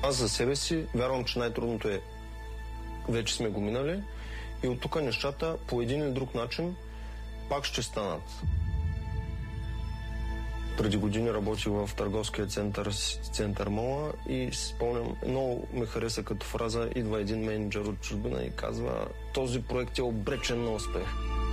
Аз за себе си вярвам, че най-трудното е вече сме го минали и от тук нещата по един или друг начин пак ще станат. Преди години работих в търговския център Мола и спомням, много ме хареса като фраза, идва един мениджър от чужбина и казва: този проект е обречен на успех.